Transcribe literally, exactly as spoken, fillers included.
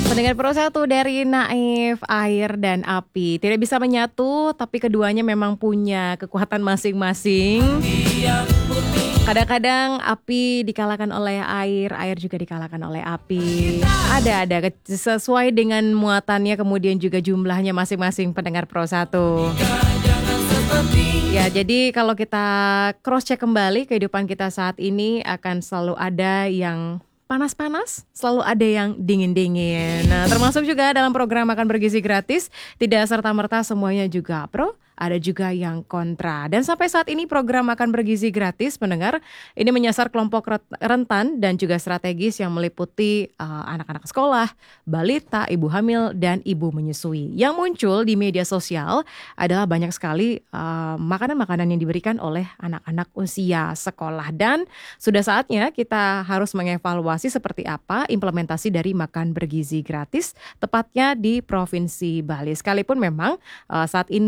Pendengar Pro satu dari Naif, air dan api. Tidak bisa menyatu, tapi keduanya memang punya kekuatan masing-masing. Kadang-kadang api dikalahkan oleh air, air juga dikalahkan oleh api. Ada-ada sesuai dengan muatannya, kemudian juga jumlahnya masing-masing pendengar Pro satu. Ya, jadi kalau kita cross check kembali kehidupan kita saat ini akan selalu ada yang panas-panas, selalu ada yang dingin-dingin. Nah, termasuk juga dalam program Makan Bergizi Gratis, tidak serta-merta semuanya juga pro, ada juga yang kontra. Dan sampai saat ini program Makan Bergizi Gratis, pendengar, ini menyasar kelompok rentan dan juga strategis yang meliputi uh, anak-anak sekolah, balita, ibu hamil, dan ibu menyusui. Yang muncul di media sosial adalah banyak sekali uh, makanan-makanan yang diberikan oleh anak-anak usia sekolah. Dan sudah saatnya kita harus mengevaluasi seperti apa implementasi dari Makan Bergizi Gratis, tepatnya di Provinsi Bali. Sekalipun memang uh, saat ini